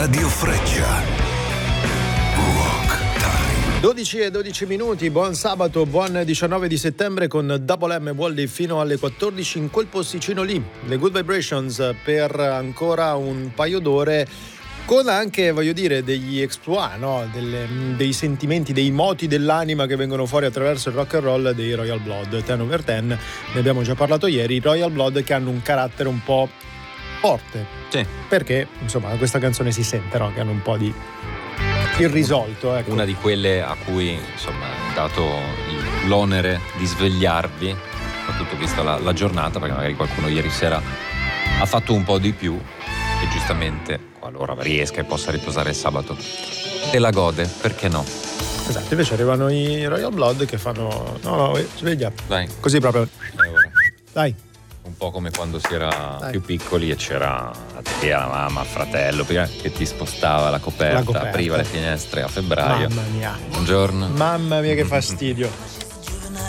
Radio Freccia. Rock Time. 12 e 12 minuti, buon sabato, buon 19 di settembre con Double M Wally fino alle 14 in quel posticino lì. Le Good Vibrations per ancora un paio d'ore, con anche, voglio dire, degli exploit, no? Dei sentimenti, dei moti dell'anima che vengono fuori attraverso il rock and roll dei Royal Blood. 10 over 10, ne abbiamo già parlato ieri. Royal Blood che hanno un carattere un po' forte, sì, perché insomma questa canzone si sente, no? Che hanno un po' di irrisolto, ecco. Una di quelle a cui insomma è dato l'onere di svegliarvi, soprattutto vista la giornata, perché magari qualcuno ieri sera ha fatto un po' di più e giustamente, qualora riesca e possa riposare il sabato, e la gode, perché no? Esatto, invece arrivano i Royal Blood che fanno no, sveglia, Dai, così proprio, ora. dai. Un po' come quando si era più piccoli e c'era la zia, la mamma, il fratello che ti spostava la coperta, apriva le finestre a febbraio. Mamma mia. Buongiorno. Mamma mia che fastidio.